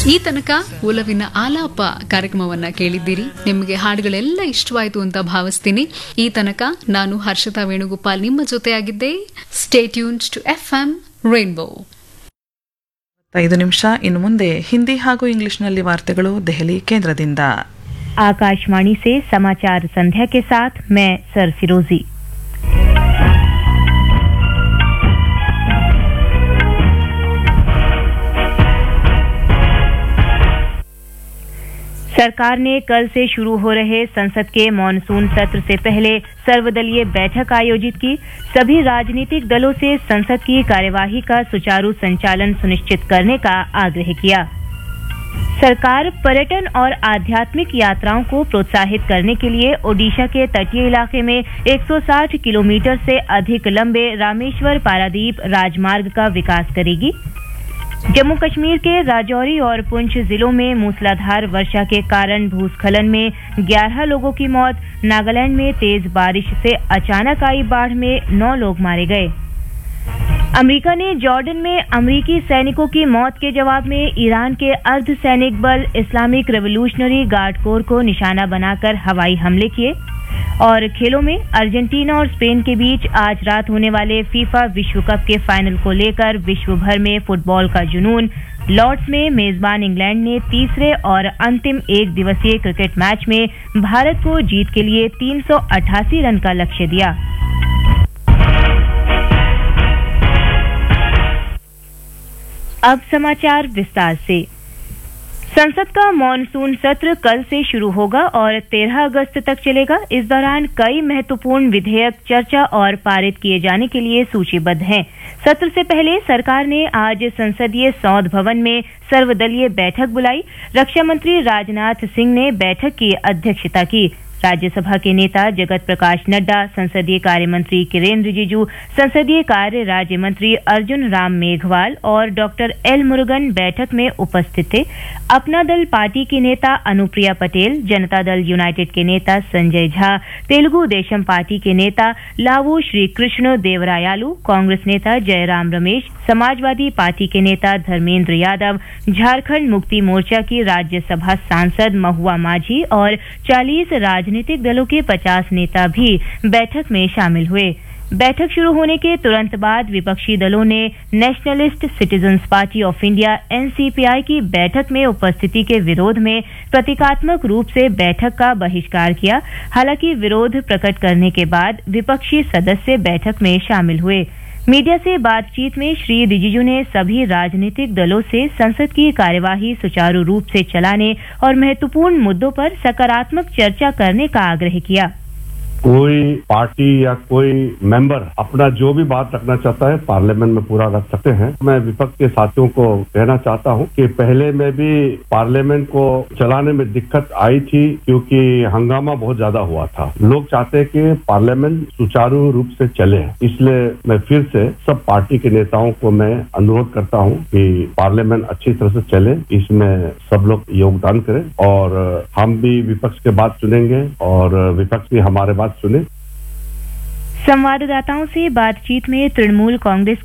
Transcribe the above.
ಈ ತನಕ ಒಲವಿನ ಆಲಾಪ ಕಾರ್ಯಕ್ರಮವನ್ನ ಕೇಳಿದ್ದೀರಿ. ನಿಮಗೆ ಹಾಡುಗಳೆಲ್ಲ ಇಷ್ಟವಾಯಿತು ಅಂತ ಭಾವಿಸ್ತೀನಿ. ಈ ತನಕ ನಾನು ಹರ್ಷಿತಾ ವೇಣುಗೋಪಾಲ್ ನಿಮ್ಮ ಜೊತೆಯಾಗಿದ್ದೆ. Stay tuned to FM rainbow. 5 ನಿಮಿಷ ಇನ್ನು ಮುಂದೆ ಹಿಂದಿ ಹಾಗೂ ಇಂಗ್ಲಿಷ್ನಲ್ಲಿ ವಾರ್ತೆಗಳು ದೆಹಲಿ ಕೇಂದ್ರದಿಂದ. आकाशवाणी से समाचार संध्या के साथ मैं सरफिरोजी। सरकार ने कल से शुरू हो रहे संसद के मॉनसून सत्र से पहले सर्वदलीय बैठक आयोजित की। सभी राजनीतिक दलों से संसद की कार्यवाही का सुचारू संचालन सुनिश्चित करने का आग्रह किया। सरकार पर्यटन और आध्यात्मिक यात्राओं को प्रोत्साहित करने के लिए ओडिशा के तटीय इलाके में 160 किलोमीटर से अधिक लंबे रामेश्वर पारादीप राजमार्ग का विकास करेगी। जम्मू कश्मीर के राजौरी और पुंछ जिलों में मूसलाधार वर्षा के कारण भूस्खलन में 11 लोगों की मौत। नागालैंड में तेज बारिश से अचानक आई बाढ़ में 9 लोग मारे गए। अमेरिका ने जॉर्डन में अमेरिकी सैनिकों की मौत के जवाब में ईरान के अर्धसैनिक बल इस्लामिक रेवोल्यूशनरी गार्ड कोर को निशाना बनाकर हवाई हमले किए। और खेलों में अर्जेंटीना और स्पेन के बीच आज रात होने वाले फीफा विश्व कप के फाइनल को लेकर विश्व भर में फुटबॉल का जुनून। लॉर्ड्स में मेजबान इंग्लैंड ने तीसरे और अंतिम एक दिवसीय क्रिकेट मैच में भारत को जीत के लिए 388 रन का लक्ष्य दिया। अब समाचार विस्तार से। संसद का मॉनसून सत्र कल से शुरू होगा और 13 अगस्त तक चलेगा। इस दौरान कई महत्वपूर्ण विधेयक चर्चा और पारित किए जाने के लिए सूचीबद्ध हैं। सत्र से पहले सरकार ने आज संसदीय सौध भवन में सर्वदलीय बैठक बुलाई। रक्षा मंत्री राजनाथ सिंह ने बैठक की अध्यक्षता की। राज्यसभा के नेता जगत प्रकाश नड्डा, संसदीय कार्य मंत्री किरेन रिजिजू, संसदीय कार्य राज्य मंत्री अर्जुन राम मेघवाल और डॉक्टर एल मुरुगन बैठक में उपस्थित थे। अपना दल पार्टी की नेता अनुप्रिया पटेल, जनता दल यूनाइटेड के नेता संजय झा, तेलुगु देशम पार्टी के नेता लावू श्री कृष्ण देवरायालू, कांग्रेस नेता जयराम रमेश, समाजवादी पार्टी के नेता धर्मेंद्र यादव, झारखंड मुक्ति मोर्चा की राज्यसभा सांसद महुआ माझी और 40 राजनीतिक दलों के 50 नेता भी बैठक में शामिल हुए। बैठक शुरू होने के तुरंत बाद विपक्षी दलों ने nationalist citizens party of India NCPI की बैठक में उपस्थिति के विरोध में प्रतीकात्मक रूप से बैठक का बहिष्कार किया। हालांकि विरोध प्रकट करने के बाद विपक्षी सदस्य बैठक में शामिल हुए। मीडिया से बातचीत में श्री रिजिजू ने सभी राजनीतिक दलों से संसद की कार्यवाही सुचारू रूप से चलाने और महत्वपूर्ण मुद्दों पर सकारात्मक चर्चा करने का आग्रह किया। कोई पार्टी या कोई मेंबर अपना जो भी बात रखना चाहता है पार्लियामेंट में पूरा रख सकते हैं। मैं विपक्ष के साथियों को कहना चाहता हूं कि पहले में भी पार्लियामेंट को चलाने में दिक्कत आई थी क्योंकि हंगामा बहुत ज्यादा हुआ था। लोग चाहते हैं कि पार्लियामेंट सुचारू रूप से चले, इसलिए मैं फिर से सब पार्टी के नेताओं को मैं अनुरोध करता हूं कि पार्लियामेंट अच्छी तरह से चले, इसमें सब लोग योगदान करें और हम भी विपक्ष के बात सुनेंगे और विपक्ष भी हमारे बात सुने। संवाददाताओं से बातचीत में तृणमूल कांग्रेस